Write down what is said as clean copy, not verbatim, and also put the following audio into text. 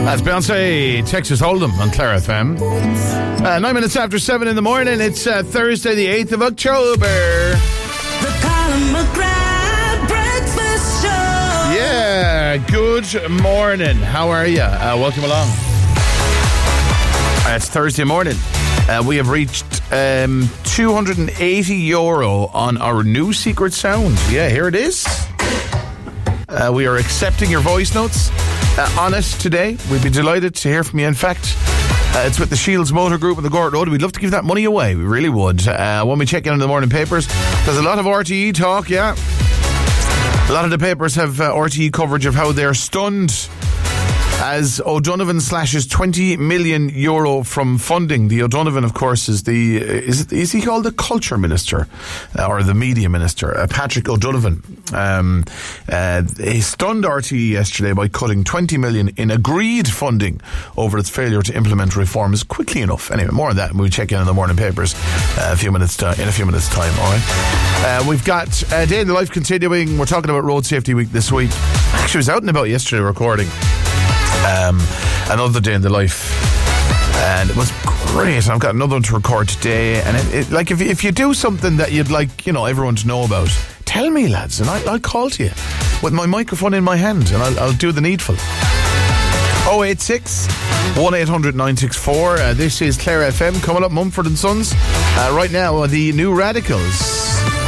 That's Beyonce, Texas Hold'em on Clare FM. 9 minutes after 7 in the morning. It's Thursday, the 8th of October. The Colin McGrath Breakfast Show. Yeah, good morning. How are you? Welcome along. It's Thursday morning. We have reached €280 on our new secret sound. Yeah, here it is. We are accepting your voice notes on it today. We'd be delighted to hear from you. In fact, it's with the Shields Motor Group and the Gort Road. We'd love to give that money away. We really would. When we check in the morning papers, there's a lot of RTE talk, yeah. A lot of the papers have RTE coverage of how they're stunned as O'Donovan slashes €20 million from funding. The O'Donovan, of course, is is he called the Culture Minister or the Media Minister? Patrick O'Donovan. He stunned RTE yesterday by cutting €20 million in agreed funding over its failure to implement reforms quickly enough. Anyway, more on that when we check in the morning papers in a few minutes time. All right. We've got Day in the Life continuing. We're talking about Road Safety Week this week. Actually, I was out and about yesterday recording another Day in the Life, and it was great. I've got another one to record today, and it like if you do something that you'd like everyone to know about, tell me, lads, and I'll call to you with my microphone in my hand, and I'll do the needful. 086 1800 964. This is Clare FM coming up. Mumford and Sons. Right now, the New Radicals.